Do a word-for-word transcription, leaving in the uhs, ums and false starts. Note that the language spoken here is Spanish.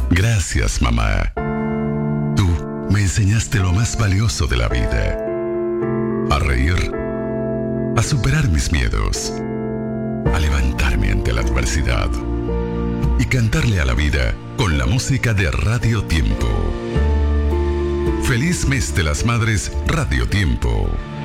Gracias, mamá. Tú me enseñaste lo más valioso de la vida. A reír, a superar mis miedos, a levantarme ante la adversidad y cantarle a la vida con la música de Radio Tiempo. Feliz Mes de las Madres, Radio Tiempo.